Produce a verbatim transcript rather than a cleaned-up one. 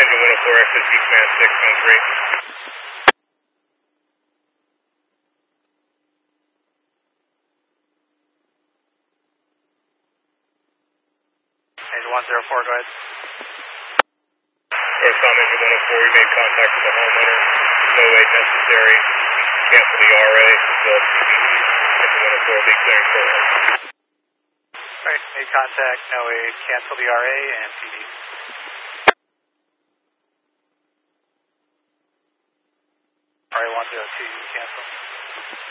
engine one oh four, X S G command six, on three. Engine one oh four, go ahead. Northcom engine one oh four, we made contact with the homeowner. No wait necessary. Cancel the R A as well as P B C. Engine one oh four will be clearing for him. Alright, made contact, no wait, cancel the R A and P B C. R A one oh two, cancel.